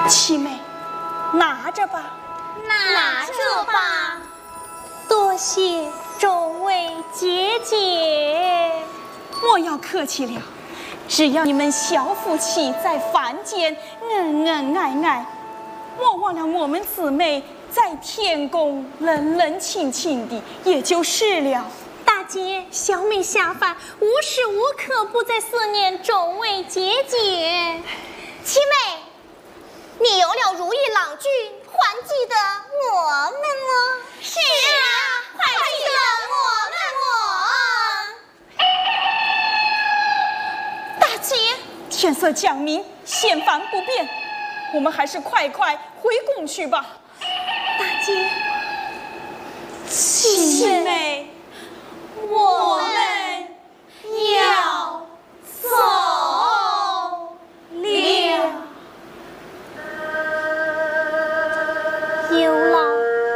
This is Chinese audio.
七妹，拿着吧， 拿着吧。 多谢众位姐姐， 莫要客气了。只要你们小夫妻在凡间恩恩爱爱，莫忘了我们姊妹在天宫冷冷清清的，也就是了。 大姐，小妹下凡无时无刻不在思念众位姐姐。 七妹，你有了如意郎君，还记得我们吗？是啊，还记得我们。 大姐，天色将明，闲烦不便，我们还是快快回宫去吧。 大姐， 七妹， 我们。